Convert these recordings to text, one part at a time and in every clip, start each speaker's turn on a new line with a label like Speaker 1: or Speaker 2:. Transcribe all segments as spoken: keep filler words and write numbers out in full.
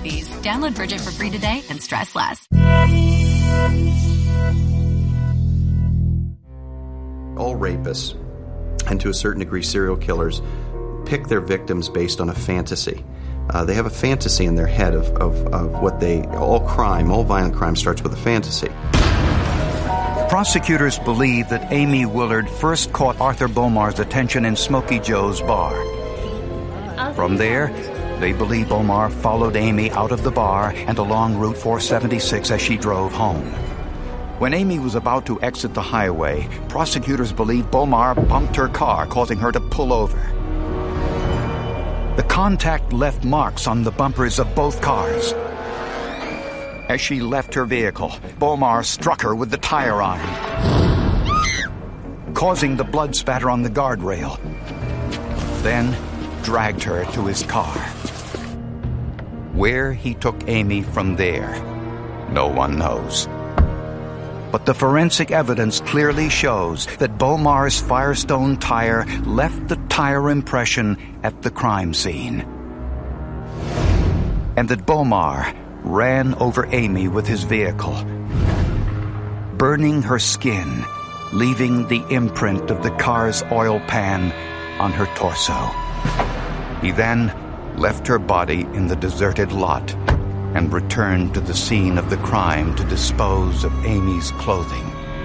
Speaker 1: fees. Download Bridget for free today and stress less.
Speaker 2: All rapists, and to a certain degree serial killers, pick their victims based on a fantasy. Uh, they have a fantasy in their head of, of, of what they... All crime, all violent crime starts with a fantasy.
Speaker 3: Prosecutors believe that Amy Willard first caught Arthur Bomar's attention in Smokey Joe's bar. From there, they believe Bomar followed Amy out of the bar and along Route four seventy-six as she drove home. When Amy was about to exit the highway, prosecutors believe Bomar bumped her car, causing her to pull over. The contact left marks on the bumpers of both cars. As she left her vehicle, Bomar struck her with the tire iron, causing the blood spatter on the guardrail, then dragged her to his car. Where he took Amy from there, no one knows. But the forensic evidence clearly shows that Bomar's Firestone tire left the tire impression at the crime scene, and that Bomar ran over Amy with his vehicle, burning her skin, leaving the imprint of the car's oil pan on her torso. He then left her body in the deserted lot and returned to the scene of the crime to dispose of Amy's clothing.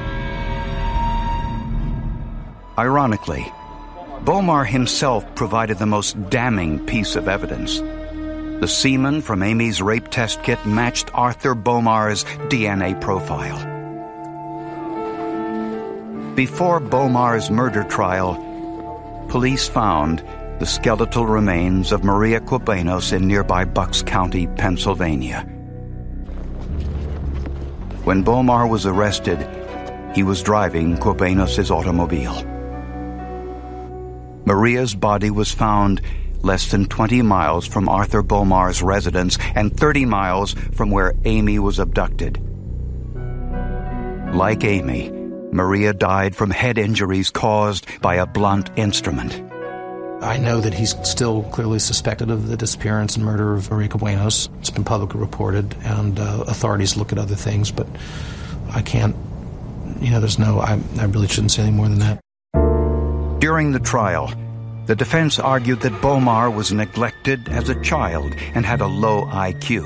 Speaker 3: Ironically, Bomar himself provided the most damning piece of evidence. The semen from Amy's rape test kit matched Arthur Bomar's D N A profile. Before Bomar's murder trial, police found the skeletal remains of Maria Cubanos in nearby Bucks County, Pennsylvania. When Bomar was arrested, he was driving Cubanos' automobile. Maria's body was found less than twenty miles from Arthur Bomar's residence and thirty miles from where Amy was abducted. Like Amy, Maria died from head injuries caused by a blunt instrument.
Speaker 4: I know that he's still clearly suspected of the disappearance and murder of Maria Cubanos. It's been publicly reported, and uh, authorities look at other things, but I can't, you know, there's no, I, I really shouldn't say any more than that.
Speaker 3: During the trial, the defense argued that Bomar was neglected as a child and had a low I Q.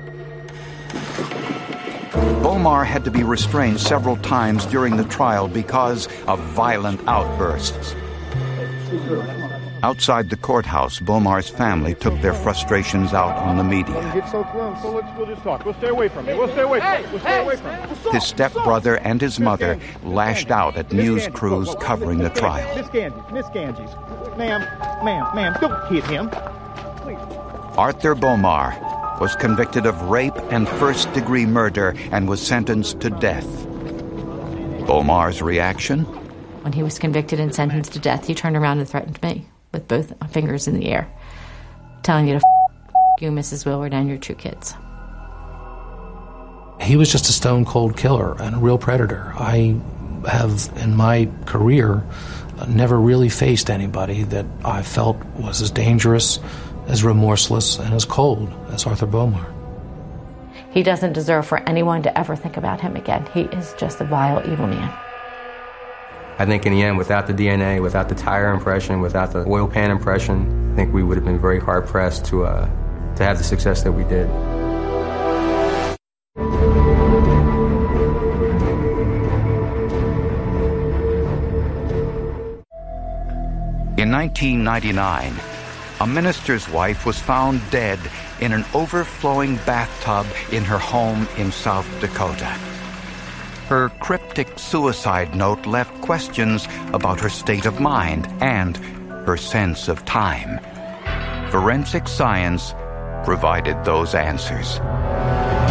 Speaker 3: Bomar had to be restrained several times during the trial because of violent outbursts. Outside the courthouse, Bomar's family took their frustrations out on the media.
Speaker 5: Get so close, so let's, we'll just talk. We'll stay away from you. We'll stay away from you. We'll stay away from you.
Speaker 3: His stepbrother and his mother lashed out at news crews covering the trial.
Speaker 5: Miss Ganges, Miss Ganges. Ma'am, ma'am, ma'am, don't hit him. Please.
Speaker 3: Arthur Bomar was convicted of rape and first-degree murder and was sentenced to death. Bomar's reaction?
Speaker 6: When he was convicted and sentenced to death, he turned around and threatened me with both fingers in the air, telling you to f*** you, Missus Willard, and your two kids.
Speaker 4: He was just a stone-cold killer and a real predator. I have, in my career, never really faced anybody that I felt was as dangerous, as remorseless, and as cold as Arthur Bomar.
Speaker 6: He doesn't deserve for anyone to ever think about him again. He is just a vile, evil man.
Speaker 7: I think in the end, without the D N A, without the tire impression, without the oil pan impression, I think we would have been very hard-pressed to, uh, to have the success that we did.
Speaker 3: In nineteen ninety-nine, a minister's wife was found dead in an overflowing bathtub in her home in South Dakota. Her cryptic suicide note left questions about her state of mind and her sense of time. Forensic science provided those answers.